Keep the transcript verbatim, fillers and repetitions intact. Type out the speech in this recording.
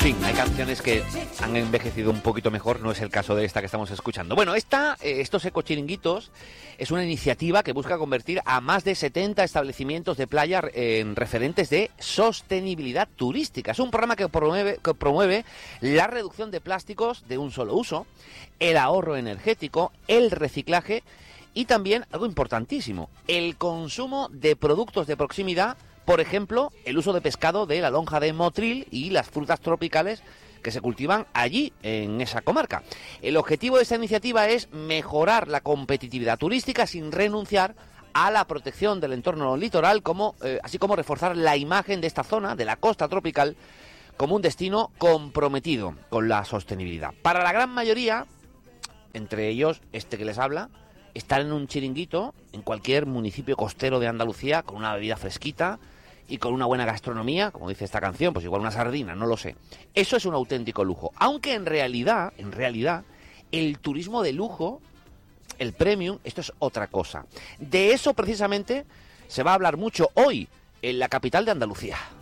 fin, hay canciones que han envejecido un poquito mejor, no es el caso de esta que estamos escuchando. Bueno, esta, eh, estos ecochiringuitos es una iniciativa que busca convertir a más de setenta establecimientos de playa en referentes de sostenibilidad turística. Es un programa que promueve, que promueve la reducción de plásticos de un solo uso, el ahorro energético, el reciclaje y también, algo importantísimo, el consumo de productos de proximidad. Por ejemplo, el uso de pescado de la lonja de Motril y las frutas tropicales que se cultivan allí, en esa comarca. El objetivo de esta iniciativa es mejorar la competitividad turística sin renunciar a la protección del entorno litoral, como, eh, así como reforzar la imagen de esta zona, de la costa tropical, como un destino comprometido con la sostenibilidad. Para la gran mayoría, entre ellos este que les habla, estar en un chiringuito en cualquier municipio costero de Andalucía con una bebida fresquita y con una buena gastronomía, como dice esta canción, pues igual una sardina, no lo sé. Eso es un auténtico lujo. Aunque en realidad, en realidad, el turismo de lujo, el premium, esto es otra cosa. De eso precisamente se va a hablar mucho hoy en la capital de Andalucía.